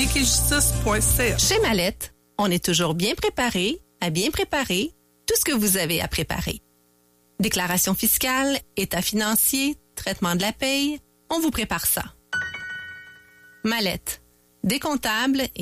liquidejustice.ca. Chez Mallette, on est toujours bien préparé à bien préparer tout ce que vous avez à préparer. Déclaration fiscale, état financier, traitement de la paye, on vous prépare ça. Mallette, des comptables